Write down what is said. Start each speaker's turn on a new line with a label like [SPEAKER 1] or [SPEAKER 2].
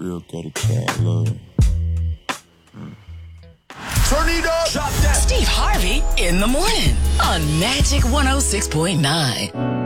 [SPEAKER 1] real gutter cat, love.
[SPEAKER 2] Turn it up. Drop that.
[SPEAKER 3] Steve Harvey in the morning on Magic 106.9.